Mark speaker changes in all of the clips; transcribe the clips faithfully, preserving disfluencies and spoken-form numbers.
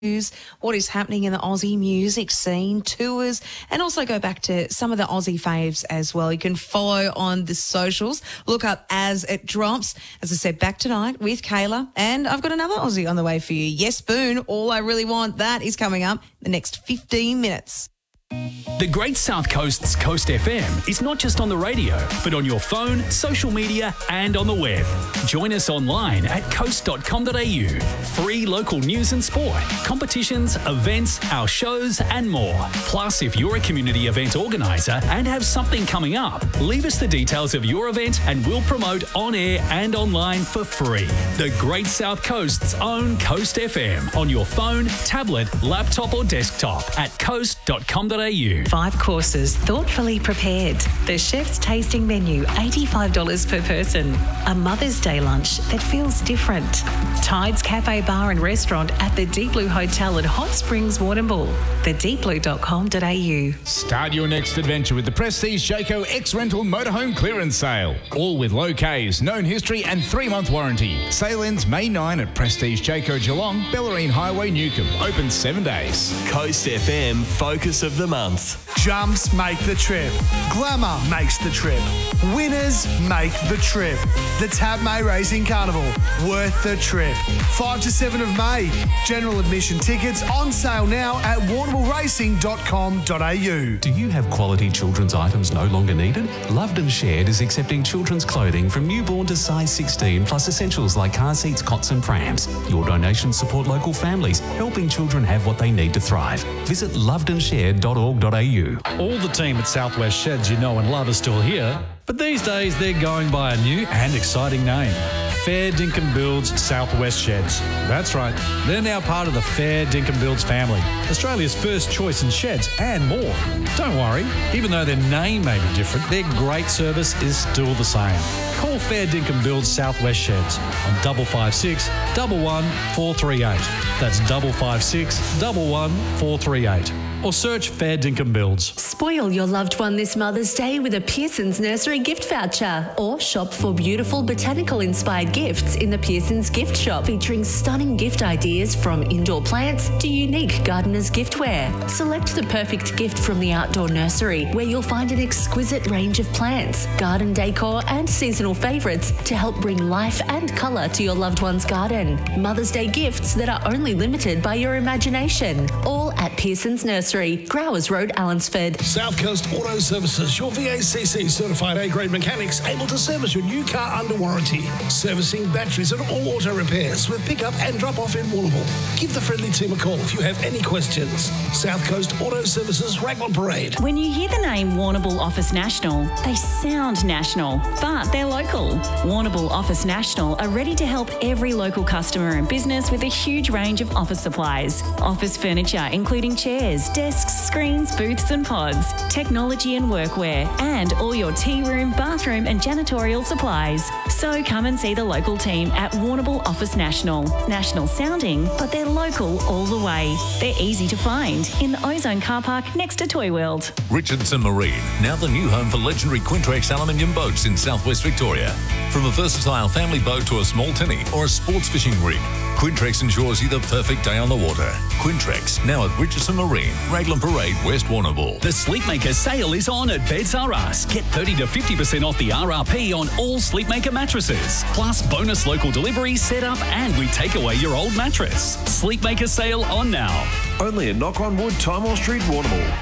Speaker 1: news, what is happening in the Aussie music scene, tours, and also go back to some of the Aussie faves as well. You can follow on the socials, look up as it drops. As I said, back tonight with Kayla, and I've got another Aussie on the way for you. Yes, Boone, All I Really Want, that is coming up in the next fifteen minutes.
Speaker 2: The Great South Coast's Coast F M is not just on the radio, but on your phone, social media and on the web. Join us online at coast dot com dot a u. Free local news and sport, competitions, events, our shows and more. Plus, if you're a community event organiser and have something coming up, leave us the details of your event and we'll promote on air and online for free. The Great South Coast's own Coast F M on your phone, tablet, laptop or desktop at coast dot com dot a u.
Speaker 3: Five courses thoughtfully prepared. The chef's tasting menu, eighty-five dollars per person. A Mother's Day lunch that feels different. Tides Cafe Bar and Restaurant at the Deep Blue Hotel at Hot Springs, Warrnambool. the deep blue dot com dot a u.
Speaker 4: Start your next adventure with the Prestige Jayco X-Rental Motorhome Clearance Sale. All with low Ks, known history and three-month warranty. Sale ends May ninth at Prestige Jayco Geelong, Bellarine Highway, Newcomb. Open seven days.
Speaker 5: Coast F M Focus of the Month.
Speaker 6: Jumps make the trip. Glamour makes the trip. Winners make the trip. The Tab May Racing Carnival. Worth the trip. five to seven of May. General admission tickets on sale now at warrnambool racing dot com dot a u.
Speaker 7: Do you have quality children's items no longer needed? Loved and Shared is accepting children's clothing from newborn to size sixteen, plus essentials like car seats, cots and prams. Your donations support local families, helping children have what they need to thrive. Visit loved and shared dot org dot a u.
Speaker 8: All the team at Southwest Sheds you know and love are still here, but these days they're going by a new and exciting name. Fair Dinkum Builds Southwest Sheds. That's right, they're now part of the Fair Dinkum Builds family, Australia's first choice in sheds and more. Don't worry, even though their name may be different, their great service is still the same. Call Fair Dinkum Builds Southwest Sheds on double five six, double one, four three eight. That's double five six, double one, four three eight. Or search Fair Dinkum Builds.
Speaker 9: Spoil your loved one this Mother's Day with a Pearson's Nursery gift voucher. Or shop for beautiful botanical-inspired gifts in the Pearson's gift shop, featuring stunning gift ideas from indoor plants to unique gardener's giftware. Select the perfect gift from the outdoor nursery, where you'll find an exquisite range of plants, garden decor and seasonal favourites to help bring life and colour to your loved one's garden. Mother's Day gifts that are only limited by your imagination. All at Pearson's Nursery. Growers Road, Allensford.
Speaker 10: South Coast Auto Services, your V A C C certified A-grade mechanics able to service your new car under warranty. Servicing batteries and all auto repairs with pick-up and drop-off in Warrnambool. Give the friendly team a call if you have any questions. South Coast Auto Services, Raglan Parade.
Speaker 11: When you hear the name Warrnambool Office National, they sound national, but they're local. Warrnambool Office National are ready to help every local customer and business with a huge range of office supplies. Office furniture, including chairs, desks, screens, booths and pods, technology and workwear, and all your tea room, bathroom and janitorial supplies. So come and see the local team at Warrnambool Office National. National sounding, but they're local all the way. They're easy to find in the Ozone car park next to Toy World.
Speaker 12: Richardson Marine, now the new home for legendary Quintrex aluminium boats in southwest Victoria. From a versatile family boat to a small tinny or a sports fishing rig, Quintrex ensures you the perfect day on the water. Quintrex, now at Richardson Marine, Raglan Parade, West Warrnambool.
Speaker 2: The Sleepmaker sale is on at Beds R Us. Get thirty to fifty percent off the R R P on all Sleepmaker mattresses. Plus bonus local delivery, setup and we take away your old mattress. Sleepmaker sale on now.
Speaker 5: Only at Knock on Wood, Timor Street, Warrnambool.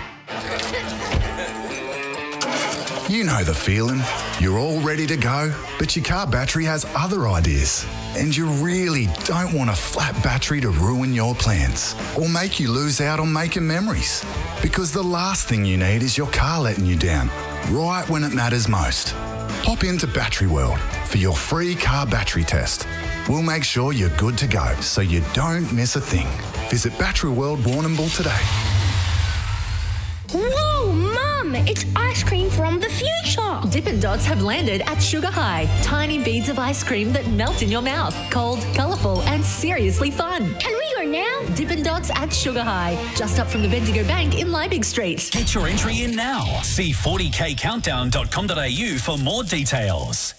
Speaker 13: You know the feeling. You're all ready to go, but your car battery has other ideas. And you really don't want a flat battery to ruin your plans or make you lose out on making memories. Because the last thing you need is your car letting you down, right when it matters most. Pop into Battery World for your free car battery test. We'll make sure you're good to go so you don't miss a thing. Visit Battery World Warrnambool today.
Speaker 14: Whoa, Mum! It's ice cream from the future!
Speaker 9: Dippin' Dots have landed at Sugar High. Tiny beads of ice cream that melt in your mouth. Cold, colourful and seriously fun.
Speaker 14: Can we go now?
Speaker 9: Dippin' Dots at Sugar High. Just up from the Bendigo Bank in Liebig Street.
Speaker 2: Get your entry in now. See forty k countdown dot com dot a u for more details.